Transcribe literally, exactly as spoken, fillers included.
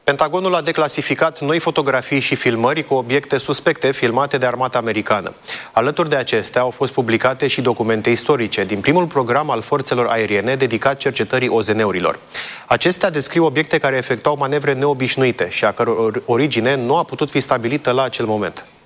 Pentagonul a declasificat noi fotografii și filmări cu obiecte suspecte filmate de armata americană. Alături de acestea au fost publicate și documente istorice din primul program al forțelor aeriene dedicat cercetării O Z N-urilor. Acestea descriu obiecte care efectuau manevre neobișnuite și a căror origine nu a putut fi stabilită la acel moment.